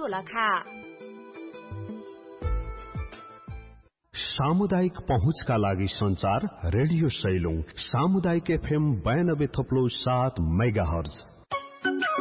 दोलखा। सामुदायिक पहुँचका लागि संचार रेडियो सैलुङ सामुदायिक FM 92.7 मेगाहर्ज।